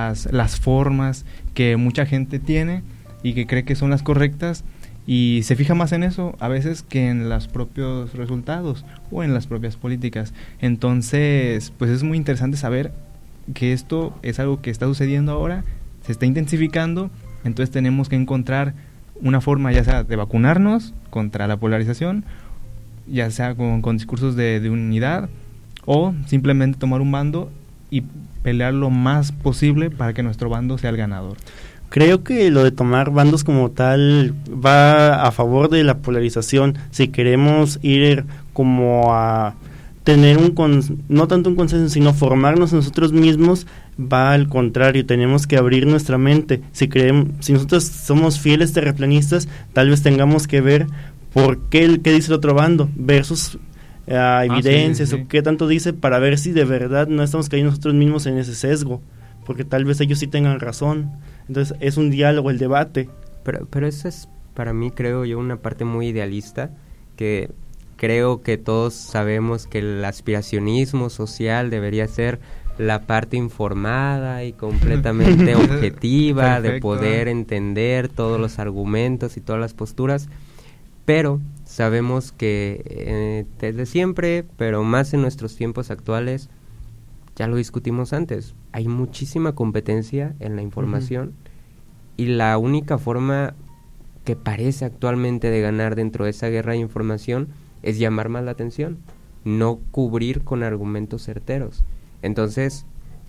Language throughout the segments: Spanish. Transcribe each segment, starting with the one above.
las formas que mucha gente tiene y que cree que son las correctas, y se fija más en eso a veces que en los propios resultados o en las propias políticas. Entonces, pues es muy interesante saber que esto es algo que está sucediendo ahora, se está intensificando, entonces tenemos que encontrar una forma, ya sea de vacunarnos contra la polarización, ya sea con discursos de unidad, o simplemente tomar un bando y pelear lo más posible para que nuestro bando sea el ganador. Creo que lo de tomar bandos como tal va a favor de la polarización. Si queremos ir como a tener no tanto un consenso, sino formarnos nosotros mismos, va al contrario, tenemos que abrir nuestra mente. Si nosotros somos fieles terraplanistas, tal vez tengamos que ver por qué dice el otro bando, versus evidencias, o qué tanto dice, para ver si de verdad no estamos cayendo nosotros mismos en ese sesgo, porque tal vez ellos sí tengan razón. Entonces es un diálogo, el debate. Pero eso es, para mí, creo yo, una parte muy idealista, que creo que todos sabemos que el aspiracionismo social debería ser la parte informada y completamente objetiva, de poder entender todos los argumentos y todas las posturas, pero sabemos que desde siempre, pero más en nuestros tiempos actuales, ya lo discutimos antes, hay muchísima competencia en la información, y la única forma que parece actualmente de ganar dentro de esa guerra de información es llamar más la atención, no cubrir con argumentos certeros. Entonces,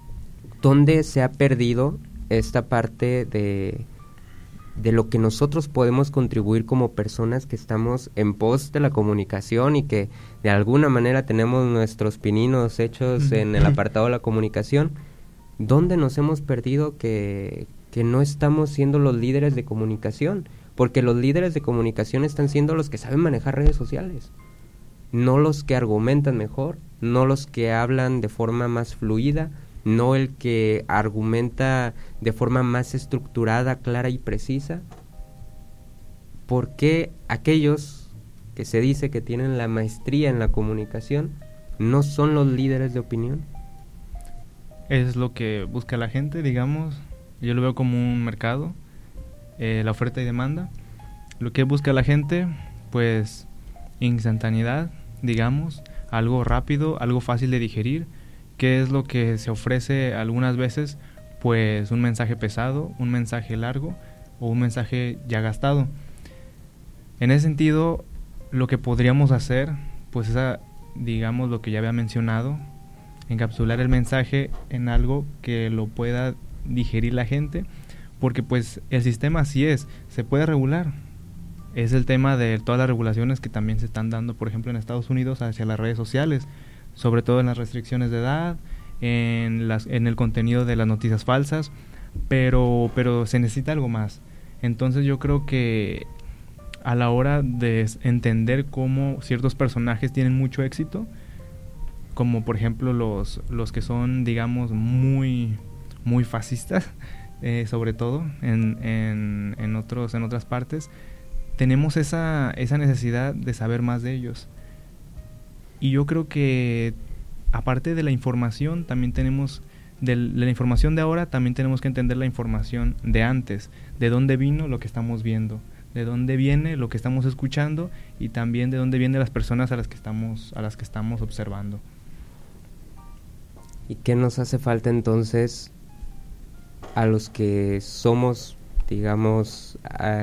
¿dónde se ha perdido esta parte de lo que nosotros podemos contribuir como personas que estamos en pos de la comunicación y que de alguna manera tenemos nuestros pininos hechos en el apartado de la comunicación? ¿Dónde nos hemos perdido que no estamos siendo los líderes de comunicación? Porque los líderes de comunicación están siendo los que saben manejar redes sociales, no los que argumentan mejor, no los que hablan de forma más fluida, no el que argumenta de forma más estructurada, clara y precisa. ¿Por qué aquellos que se dice que tienen la maestría en la comunicación no son los líderes de opinión? Es lo que busca la gente, digamos. Yo lo veo como un mercado, la oferta y demanda. Lo que busca la gente, pues instantaneidad, digamos, algo rápido, algo fácil de digerir. ¿Qué es lo que se ofrece algunas veces? Pues un mensaje pesado, un mensaje largo o un mensaje ya gastado. En ese sentido, lo que podríamos hacer, pues es, digamos, lo que ya había mencionado, encapsular el mensaje en algo que lo pueda digerir la gente, porque pues el sistema así es, se puede regular. Es el tema de todas las regulaciones que también se están dando, por ejemplo, en Estados Unidos hacia las redes sociales, sobre todo en las restricciones de edad, en el contenido de las noticias falsas, pero se necesita algo más. Entonces yo creo que a la hora de entender cómo ciertos personajes tienen mucho éxito, como por ejemplo los que son, digamos, muy fascistas, sobre todo en otras partes, tenemos esa necesidad de saber más de ellos. Y yo creo que aparte de la información, también tenemos de la información de ahora, también tenemos que entender la información de antes, de dónde vino lo que estamos viendo, de dónde viene lo que estamos escuchando, y también de dónde vienen las personas a las que estamos observando. ¿Y qué nos hace falta entonces a los que somos, digamos,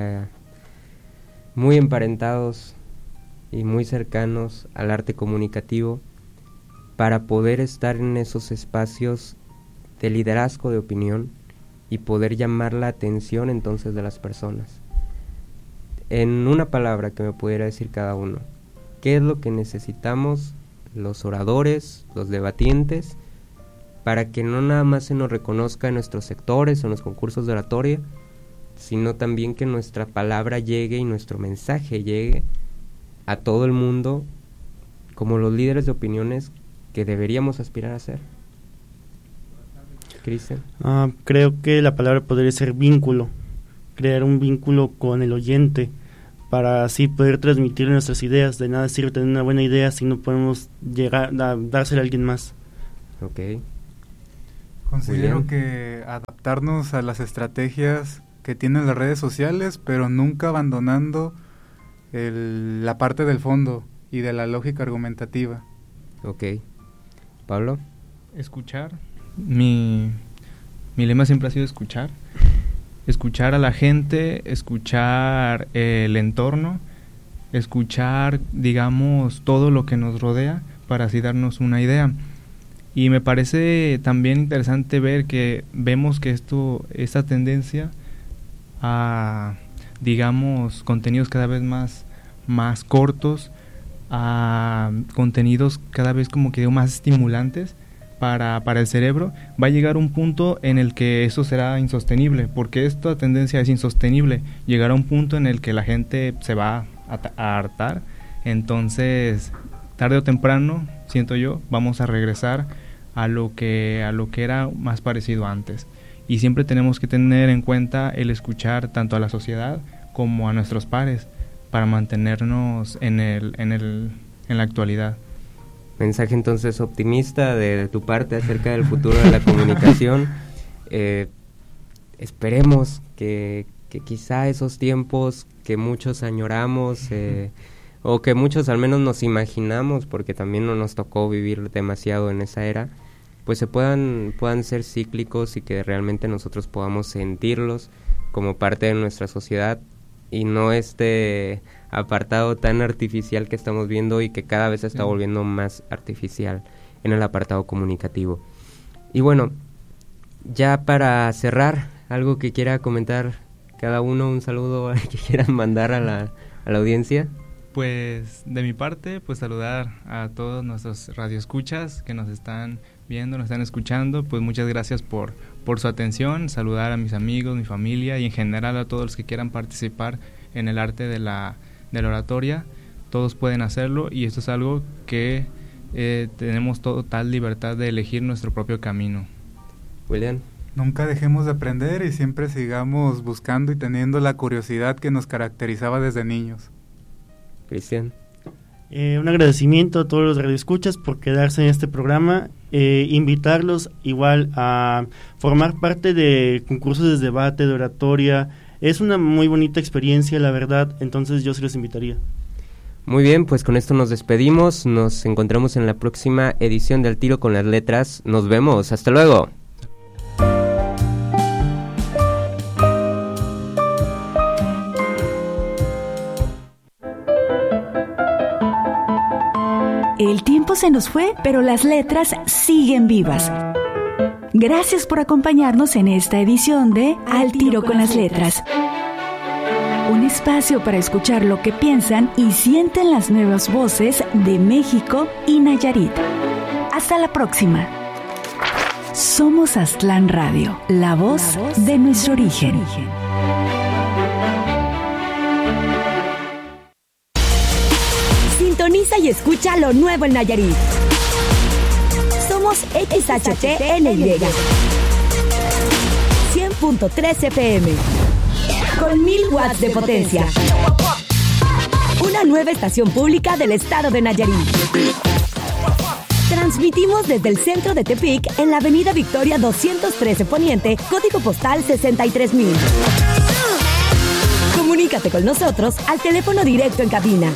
muy emparentados y muy cercanos al arte comunicativo, para poder estar en esos espacios de liderazgo de opinión y poder llamar la atención entonces de las personas? En una palabra que me pudiera decir cada uno, ¿qué es lo que necesitamos los oradores, los debatientes, para que no nada más se nos reconozca en nuestros sectores o en los concursos de oratoria, sino también que nuestra palabra llegue y nuestro mensaje llegue a todo el mundo como los líderes de opiniones que deberíamos aspirar a ser? Cristian. Creo que la palabra podría ser vínculo, crear un vínculo con el oyente, para así poder transmitir nuestras ideas. De nada sirve tener una buena idea si no podemos llegar a dársela a alguien más. Ok. Considero que adaptarnos a las estrategias que tienen las redes sociales, pero nunca abandonando la parte del fondo y de la lógica argumentativa. Ok. Pablo. Escuchar. Mi lema siempre ha sido escuchar. Escuchar a la gente, escuchar el entorno, escuchar, digamos, todo lo que nos rodea para así darnos una idea. Y me parece también interesante ver que vemos que esta tendencia a, digamos, contenidos cada vez más cortos, a contenidos cada vez como que más estimulantes para el cerebro, va a llegar un punto en el que eso será insostenible, porque esta tendencia es insostenible. Llegará un punto en el que la gente se va a hartar, entonces tarde o temprano, siento yo, vamos a regresar a lo que era más parecido antes. Y siempre tenemos que tener en cuenta el escuchar tanto a la sociedad como a nuestros pares para mantenernos en la actualidad. Mensaje entonces optimista de tu parte acerca del futuro de la comunicación. Esperemos que quizá esos tiempos que muchos añoramos, o que muchos al menos nos imaginamos, porque también no nos tocó vivir demasiado en esa era, pues puedan ser cíclicos y que realmente nosotros podamos sentirlos como parte de nuestra sociedad, y no este apartado tan artificial que estamos viendo y que cada vez se está volviendo más artificial en el apartado comunicativo. Y bueno, ya para cerrar, algo que quiera comentar cada uno, un saludo que quieran mandar a la audiencia. Pues de mi parte, pues saludar a todos nuestros radioescuchas que nos están viendo, nos están escuchando. Pues muchas gracias por su atención, saludar a mis amigos, mi familia y en general a todos los que quieran participar en el arte de la oratoria. Todos pueden hacerlo y esto es algo que tenemos total libertad de elegir nuestro propio camino. William. Nunca dejemos de aprender y siempre sigamos buscando y teniendo la curiosidad que nos caracterizaba desde niños. Cristian. Un agradecimiento a todos los radioescuchas por quedarse en este programa, invitarlos igual a formar parte de concursos de debate, de oratoria. Es una muy bonita experiencia, la verdad, entonces yo sí los invitaría. Muy bien, pues con esto nos despedimos, nos encontramos en la próxima edición de Al Tiro con las Letras. Nos vemos, hasta luego. El tiempo se nos fue, pero las letras siguen vivas. Gracias por acompañarnos en esta edición de Al Tiro con las Letras. Un espacio para escuchar lo que piensan y sienten las nuevas voces de México y Nayarit. Hasta la próxima. Somos Aztlán Radio, la voz de nuestro origen. Sintoniza y escucha lo nuevo en Nayarit. Somos XHTNY 100.3 FM con 1000 watts de potencia. Una nueva estación pública del estado de Nayarit. Transmitimos desde el centro de Tepic en la avenida Victoria 213 Poniente, código postal 63000. Comunícate con nosotros al teléfono directo en cabina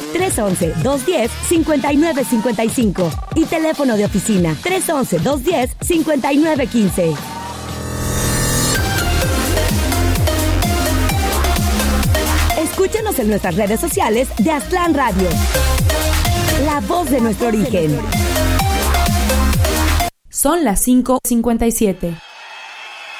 311-210-5955 y teléfono de oficina 311-210-5915. Escúchanos en nuestras redes sociales de Aztlán Radio, la voz de nuestro origen. Son las 5:57.